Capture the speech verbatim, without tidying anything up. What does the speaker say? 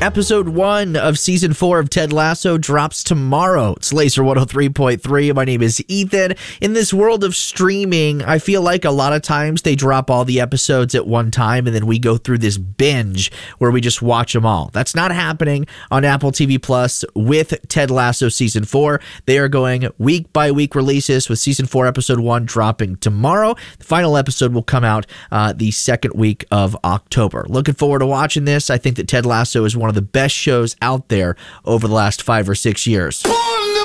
Episode one of season four of Ted Lasso drops tomorrow. It's Laser one oh three point three. My name is Ethan. In this world of streaming, I feel like a lot of times they drop all the episodes at one time and then we go through this binge where we just watch them all. That's not happening on Apple T V Plus with Ted Lasso season four. They are going week by week releases with season four episode one dropping tomorrow. The final episode will come out uh, the second week of October. Looking forward to watching this. I think that Ted Lasso is one of the best shows out there over the last five or six years.